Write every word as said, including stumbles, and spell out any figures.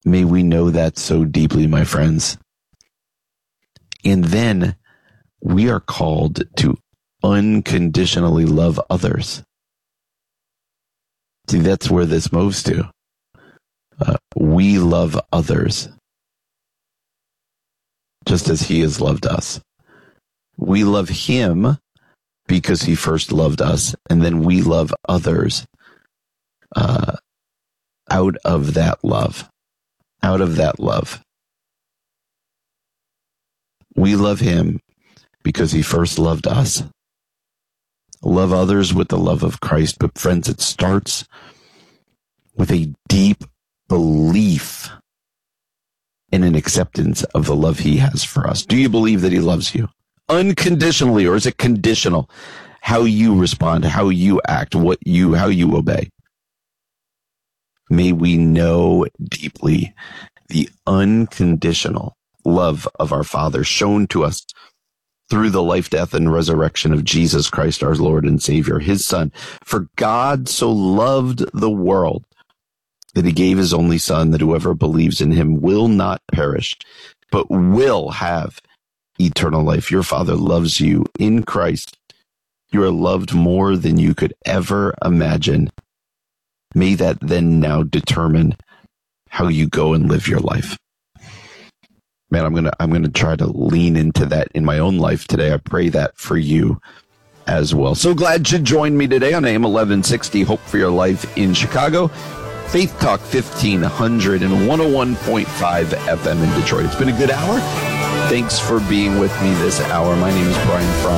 May we know that so deeply, my friends. And then we are called to unconditionally love others. See, that's where this moves to. Uh, we love others just as he has loved us. We love him because he first loved us, and then we love others uh, out of that love. Out of that love. We love him because he first loved us. Love others with the love of Christ. But friends, it starts with a deep belief in an acceptance of the love he has for us. Do you believe that he loves you unconditionally, or is it conditional? How you respond, how you act, what you, how you obey. May we know deeply the unconditional love of our Father shown to us through the life, death, and resurrection of Jesus Christ, our Lord and Savior, his Son. For God so loved the world that he gave his only Son, that whoever believes in him will not perish, but will have eternal life. Your Father loves you in Christ. You are loved more than you could ever imagine. May that then now determine how you go and live your life. Man, I'm gonna I'm gonna try to lean into that in my own life today. I pray that for you as well. So glad you joined me today on A M eleven sixty, Hope for Your Life in Chicago. Faith Talk fifteen hundred and one oh one point five F M in Detroit. It's been a good hour. Thanks for being with me this hour. My name is Brian Fromm.